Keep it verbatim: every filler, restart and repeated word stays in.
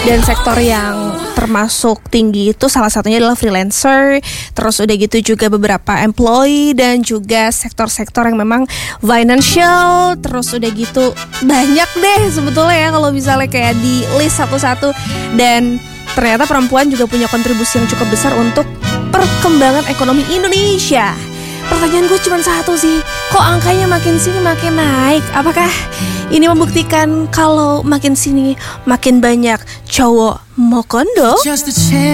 Dan sektor yang termasuk tinggi itu salah satunya adalah freelancer, terus udah gitu juga beberapa employee, dan juga sektor-sektor yang memang financial. Terus udah gitu banyak deh sebetulnya ya kalau misalnya kayak di list satu-satu. Dan ternyata perempuan juga punya kontribusi yang cukup besar untuk perkembangan ekonomi Indonesia. Pertanyaan gue cuma satu sih, kok angkanya makin sini makin naik? Apakah ini membuktikan kalau makin sini makin banyak cowok mau kondo?